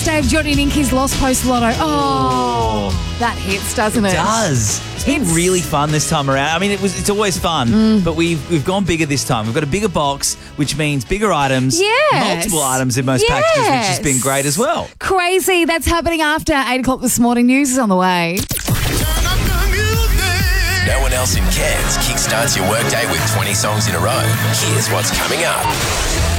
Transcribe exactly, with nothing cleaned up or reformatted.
course, Dave, Johnny Ninky's Lost Post Lotto. Oh, that hits, doesn't it? It does. It's been It's- really fun this time around. I mean, it was it's always fun, Mm. but we've we've gone bigger this time. We've got a bigger box, which means bigger items, Yes. multiple items in most packages, which has Yes. been great as well. Crazy. That's happening after eight o'clock this morning. News is on the way. No one else in Cairns kickstarts your workday with twenty songs in a row. Here's what's coming up.